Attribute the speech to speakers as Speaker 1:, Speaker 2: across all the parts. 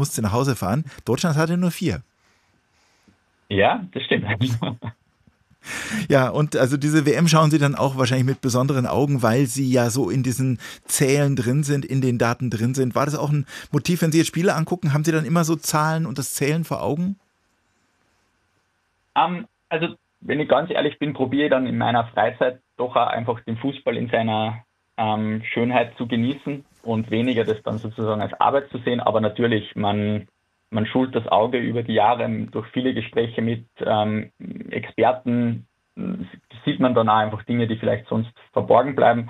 Speaker 1: musste nach Hause fahren. Deutschland hatte nur 4.
Speaker 2: Ja, das stimmt.
Speaker 1: Ja, und also diese WM schauen Sie dann auch wahrscheinlich mit besonderen Augen, weil Sie ja so in diesen Zählen drin sind, in den Daten drin sind. War das auch ein Motiv, wenn Sie jetzt Spiele angucken, haben Sie dann immer so Zahlen und das Zählen vor Augen?
Speaker 2: Also, wenn ich ganz ehrlich bin, probiere ich dann in meiner Freizeit doch auch einfach den Fußball in seiner Schönheit zu genießen und weniger das dann sozusagen als Arbeit zu sehen. Aber natürlich, man schult das Auge über die Jahre durch viele Gespräche mit Experten, sieht man dann auch einfach Dinge, die vielleicht sonst verborgen bleiben.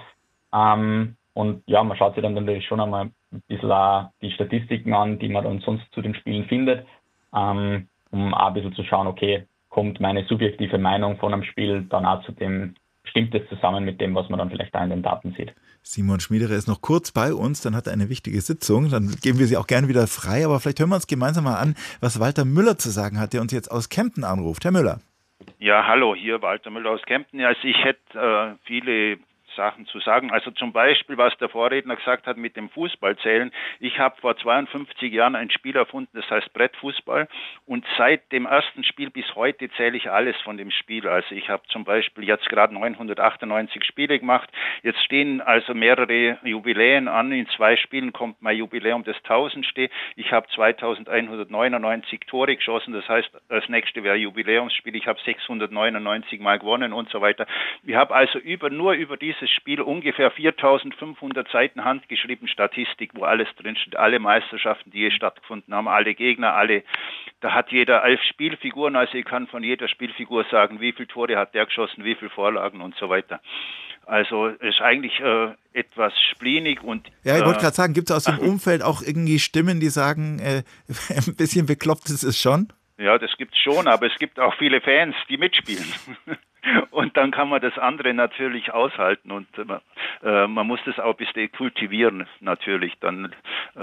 Speaker 2: Und ja, man schaut sich dann natürlich schon einmal ein bisschen auch die Statistiken an, die man dann sonst zu den Spielen findet, um auch ein bisschen zu schauen, okay, kommt meine subjektive Meinung von einem Spiel dann auch zu dem, stimmt es zusammen mit dem, was man dann vielleicht da in den Daten sieht.
Speaker 1: Simon Schmiederer ist noch kurz bei uns, dann hat er eine wichtige Sitzung, dann geben wir sie auch gerne wieder frei, aber vielleicht hören wir uns gemeinsam mal an, was Walter Müller zu sagen hat, der uns jetzt aus Kempten anruft. Herr Müller.
Speaker 3: Ja, hallo, hier Walter Müller aus Kempten. Ja, also ich hätte viele Sachen zu sagen. Also zum Beispiel, was der Vorredner gesagt hat mit dem Fußballzählen. Ich habe vor 52 Jahren ein Spiel erfunden, das heißt Brettfußball. Und seit dem ersten Spiel bis heute zähle ich alles von dem Spiel. Also ich habe zum Beispiel jetzt gerade 998 Spiele gemacht. Jetzt stehen also mehrere Jubiläen an. In 2 Spielen kommt mein Jubiläum des 1000. Ich habe 2199 Tore geschossen. Das heißt, das nächste wäre Jubiläumsspiel. Ich habe 699 Mal gewonnen und so weiter. Ich habe also nur über dieses Spiel ungefähr 4500 Seiten handgeschrieben Statistik, wo alles drinsteht, alle Meisterschaften, die je stattgefunden haben, alle Gegner, da hat jeder 11 Spielfiguren, also ich kann von jeder Spielfigur sagen, wie viele Tore hat der geschossen, wie viele Vorlagen und so weiter. Also es ist eigentlich etwas spleenig und...
Speaker 1: Ja, ich wollte gerade sagen, gibt es aus dem Umfeld auch irgendwie Stimmen, die sagen, ein bisschen bekloppt ist es schon?
Speaker 3: Ja, das gibt es schon, aber es gibt auch viele Fans, die mitspielen. Und dann kann man das andere natürlich aushalten und man muss das auch ein bisschen kultivieren natürlich. Dann,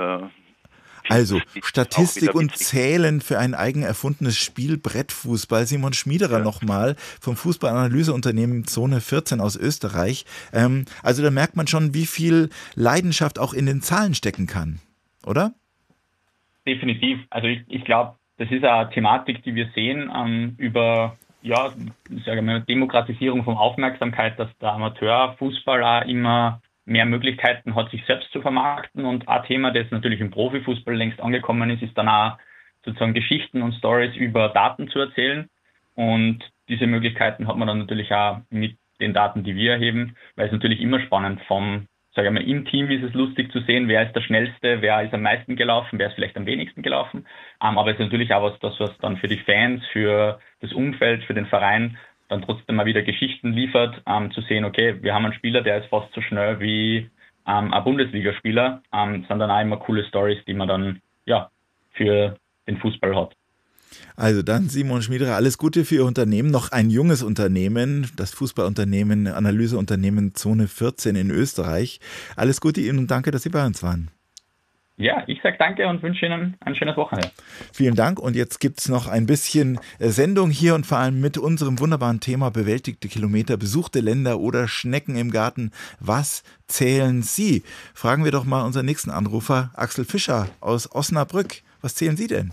Speaker 1: also Statistik und Zählen für ein eigen erfundenes Spiel Brettfußball. Simon Schmiederer nochmal vom Fußballanalyseunternehmen Zone 14 aus Österreich. Also da merkt man schon, wie viel Leidenschaft auch in den Zahlen stecken kann, oder?
Speaker 2: Definitiv. Also ich glaube, das ist eine Thematik, die wir sehen über Demokratisierung von Aufmerksamkeit, dass der Amateurfußball auch immer mehr Möglichkeiten hat, sich selbst zu vermarkten. Und ein Thema, das natürlich im Profifußball längst angekommen ist dann auch sozusagen Geschichten und Stories über Daten zu erzählen. Und diese Möglichkeiten hat man dann natürlich auch mit den Daten, die wir erheben, weil es natürlich immer spannend im Team ist es lustig zu sehen, wer ist der Schnellste, wer ist am meisten gelaufen, wer ist vielleicht am wenigsten gelaufen. Aber es ist natürlich auch was dann für die Fans, für das Umfeld, für den Verein dann trotzdem mal wieder Geschichten liefert, zu sehen, okay, wir haben einen Spieler, der ist fast so schnell wie ein Bundesligaspieler. Das sind dann auch immer coole Stories, die man dann für den Fußball hat.
Speaker 1: Also dann, Simon Schmiederer, alles Gute für Ihr Unternehmen. Noch ein junges Unternehmen, das Fußballunternehmen, Analyseunternehmen Zone 14 in Österreich. Alles Gute Ihnen und danke, dass Sie bei uns waren.
Speaker 2: Ja, ich sage danke und wünsche Ihnen ein schönes Wochenende.
Speaker 1: Vielen Dank und jetzt gibt es noch ein bisschen Sendung hier und vor allem mit unserem wunderbaren Thema bewältigte Kilometer, besuchte Länder oder Schnecken im Garten. Was zählen Sie? Fragen wir doch mal unseren nächsten Anrufer, Axel Fischer aus Osnabrück. Was zählen Sie denn?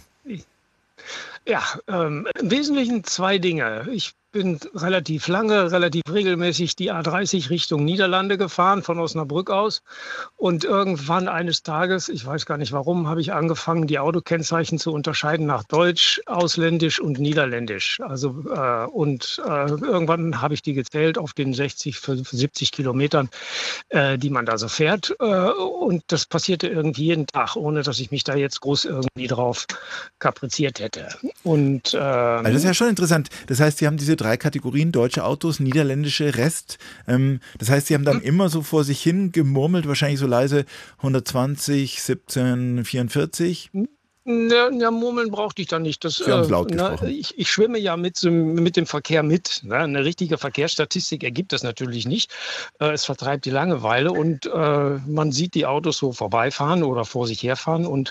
Speaker 4: Ja, im Wesentlichen 2 Dinge. Ich bin relativ regelmäßig die A30 Richtung Niederlande gefahren, von Osnabrück aus. Und irgendwann eines Tages, ich weiß gar nicht warum, habe ich angefangen, die Autokennzeichen zu unterscheiden nach Deutsch, Ausländisch und Niederländisch. Also irgendwann habe ich die gezählt auf den 60, 70 Kilometern, die man da so fährt. Und das passierte irgendwie jeden Tag, ohne dass ich mich da jetzt groß irgendwie drauf kapriziert hätte. Und
Speaker 1: also das ist ja schon interessant. Das heißt, Sie haben diese 3 Kategorien, deutsche Autos, niederländische Rest. Das heißt, Sie haben dann immer so vor sich hin gemurmelt, wahrscheinlich so leise 120, 17, 44?
Speaker 4: Ja, murmeln brauchte ich da nicht.
Speaker 1: Sie haben es laut gesprochen.
Speaker 4: Ich schwimme ja mit dem Verkehr mit. Ne? Eine richtige Verkehrsstatistik ergibt das natürlich nicht. Es vertreibt die Langeweile und man sieht die Autos so vorbeifahren oder vor sich herfahren und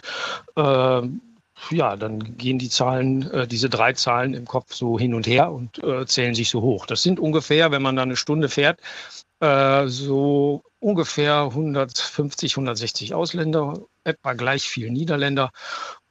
Speaker 4: dann gehen die Zahlen, diese 3 Zahlen im Kopf so hin und her und zählen sich so hoch. Das sind ungefähr, wenn man da eine Stunde fährt, so ungefähr 150, 160 Ausländer, etwa gleich viel Niederländer